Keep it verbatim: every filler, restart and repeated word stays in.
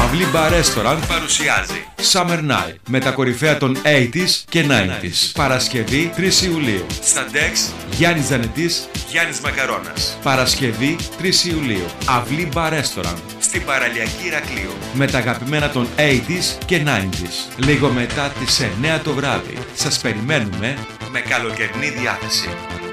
Αυλή Bar Restaurant παρουσιάζει Summer Night με τα κορυφαία των ογδόντα και ενενήντα. Παρασκευή τρεις Ιουλίου. Στα Dex Γιάννης Ζανετής, Γιάννης Μακαρώνας. Παρασκευή τρεις Ιουλίου. Αυλή Bar Restaurant στην παραλιακή Ηρακλείου. Με τα αγαπημένα των ογδόντα και ενενήντα. Λίγο μετά τις εννιά το βράδυ. Σας περιμένουμε με καλοκαιρινή διάθεση.